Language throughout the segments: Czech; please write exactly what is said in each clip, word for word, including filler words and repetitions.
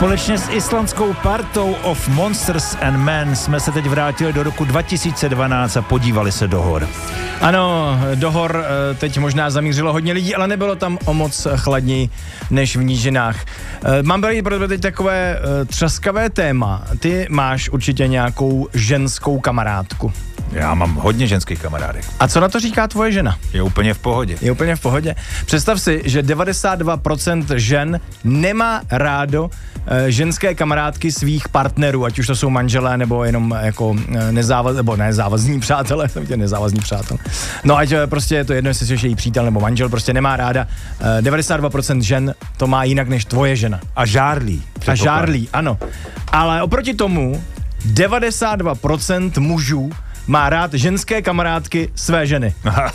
Společně s islandskou partou Of Monsters and Men jsme se teď vrátili do roku dva tisíce dvanáct a podívali se do hor. Ano, do hor teď možná zamířilo hodně lidí, ale nebylo tam o moc chladněji než v nížinách. Mám tady pro tebe teď takové třaskavé téma. Ty máš určitě nějakou ženskou kamarádku. Já mám hodně ženských kamarádek. A co na to říká tvoje žena? Je úplně v pohodě. Je úplně v pohodě. Představ si, že devadesát dva procent žen nemá rádo e, ženské kamarádky svých partnerů, ať už to jsou manželé nebo jenom jako nezávaz, nebo ne závazní přátelé, jsem tě nezávazní přátel. No ať prostě je to jedno, jestli jsi její přítel nebo manžel, prostě nemá ráda. E, devadesát dva procent žen to má jinak než tvoje žena. A žárlí. A žárlí, ano. Ale oproti tomu devadesát dva procent mužů má rád ženské kamarádky své ženy.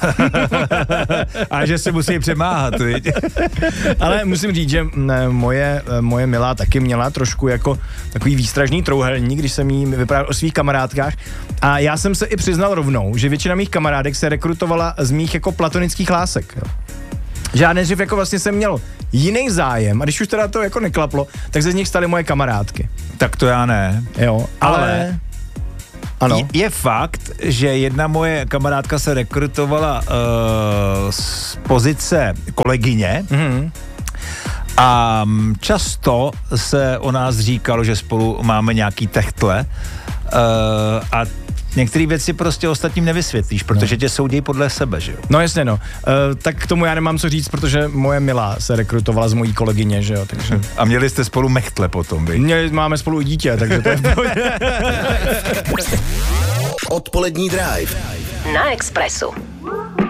A že se musí přemáhat, viď? Ale musím říct, že moje, moje milá taky měla trošku jako takový výstražný trouhelník, když jsem jí vyprávěl o svých kamarádkách. A já jsem se i přiznal rovnou, že většina mých kamarádek se rekrutovala z mých jako platonických lásek. Jo. Že já nejdřív jako vlastně jsem měl jiný zájem a když už teda to jako neklaplo, tak se z nich staly moje kamarádky. Tak to já ne. Jo, ale... ale... Ano. Je fakt, že jedna moje kamarádka se rekrutovala uh, z pozice kolegyně mm-hmm. a často se o nás říkalo, že spolu máme nějaký techtle uh, a některé věci prostě ostatním nevysvětlíš, protože no. tě soudí podle sebe, že jo? No jasně, no. E, tak k tomu já nemám co říct, protože moje milá se rekrutovala z mojí kolegyně, že jo, takže... A měli jste spolu mechtle potom, viď? Měli, máme spolu i dítě, takže to je v pohodě. Odpolední drive na Expressu.